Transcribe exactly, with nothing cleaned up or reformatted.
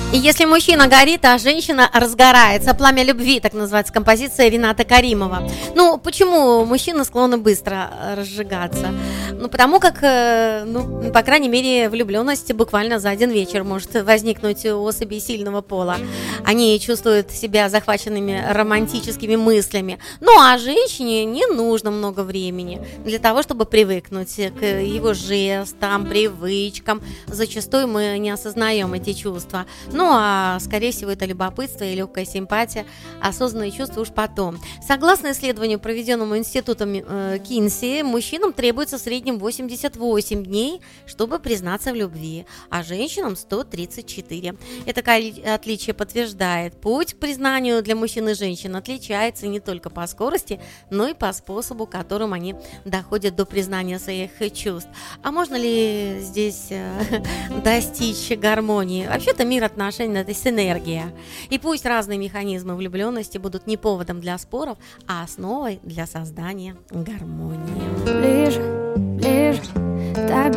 И если мужчина горит, а женщина разгорается. «Пламя любви», так называется композиция Рената Каримова. Ну, почему мужчины склонны быстро разжигаться? Ну, потому как, ну, по крайней мере, влюбленность буквально за один вечер может возникнуть у особей сильного пола. Они чувствуют себя захваченными романтическими мыслями. Ну, а женщине не нужно много времени для того, чтобы привыкнуть к его жестам, привычкам. Зачастую мы не осознаем эти чувства. Ну, а, скорее всего, это любопытство и легкая симпатия, осознанные чувства уж потом. Согласно исследованию, проведенному институтом э, Кинси, мужчинам требуется в среднем восемьдесят восемь дней, чтобы признаться в любви, а женщинам сто тридцать четыре. Это отличие подтверждает, путь к признанию для мужчин и женщин отличается не только по скорости, но и по способу, которым они доходят до признания своих чувств. А можно ли здесь э, достичь гармонии? Вообще-то мир отношений – это синергия. И пусть разные механизмы влюбленности будут не поводом для споров, а основой для создания гармонии.